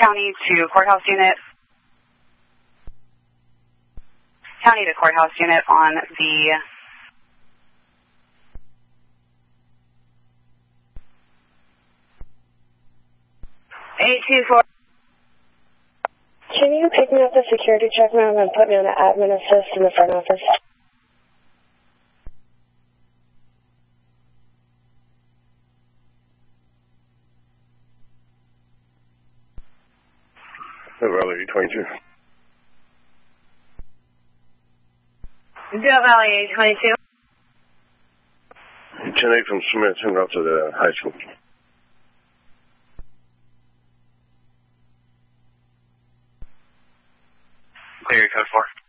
County to courthouse unit. County to courthouse unit on the 824. Can you pick me up the security check, ma'am, and put me on the admin assist in the front office? Valley 822. Death Valley 822. 10-8 from Smith, en route to the high school. Clear code 4.